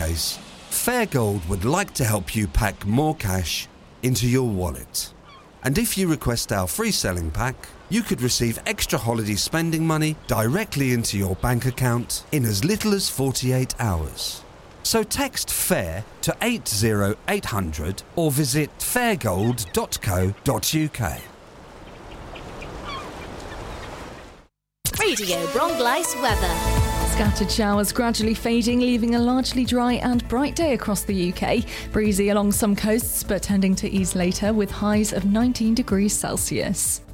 holidays, Fairgold would like to help you pack more cash into your wallet. And if you request our free selling pack, you could receive extra holiday spending money directly into your bank account in as little as 48 hours. So text FAIR to 80800 or visit fairgold.co.uk. Radio Bronglice weather. Scattered showers gradually fading, leaving a largely dry and bright day across the UK. Breezy along some coasts, but tending to ease later with highs of 19 degrees Celsius.